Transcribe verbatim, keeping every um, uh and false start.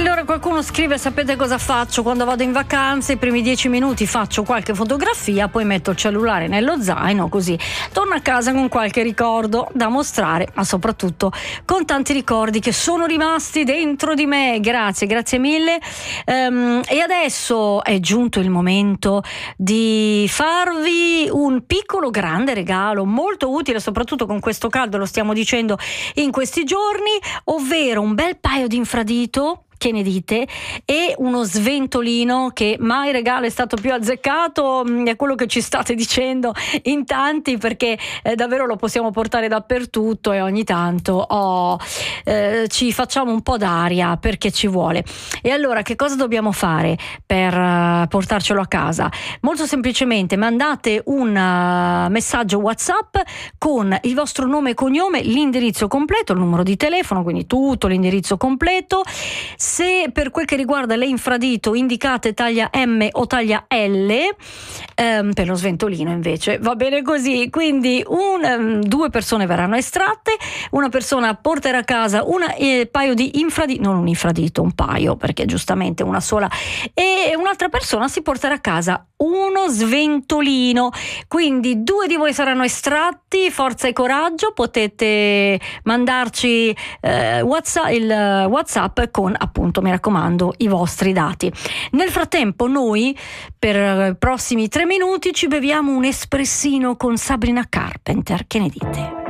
allora qualcuno scrive: sapete cosa faccio quando vado in vacanza? I primi dieci minuti faccio qualche fotografia, poi metto il cellulare nello zaino, così torno a casa con qualche ricordo da mostrare, ma soprattutto con tanti ricordi che sono rimasti dentro di me. Grazie, grazie mille. Um, e adesso è giunto il momento di farvi un piccolo grande regalo molto utile, soprattutto con questo caldo, lo stiamo dicendo in questi giorni, ovvero un bel paio di infradito. Che ne dite? E uno sventolino, che mai regalo è stato più azzeccato, è quello che ci state dicendo in tanti, perché eh, davvero lo possiamo portare dappertutto e ogni tanto oh, eh, ci facciamo un po' d'aria perché ci vuole. E allora che cosa dobbiamo fare per uh, portarcelo a casa? Molto semplicemente mandate un uh, messaggio WhatsApp con il vostro nome e cognome, l'indirizzo completo, il numero di telefono, quindi tutto l'indirizzo completo. Se per quel che riguarda le infradito indicate taglia M o taglia L, ehm, per lo sventolino invece va bene così. Quindi un, um, due persone verranno estratte, una persona porterà a casa un eh, paio di infradito, non un infradito, un paio, perché giustamente una sola, e un'altra persona si porterà a casa uno sventolino. Quindi due di voi saranno estratti, forza e coraggio, potete mandarci eh, WhatsApp, il WhatsApp con, appunto, mi raccomando, i vostri dati. Nel frattempo noi per i prossimi tre minuti ci beviamo un espressino con Sabrina Carpenter, che ne dite?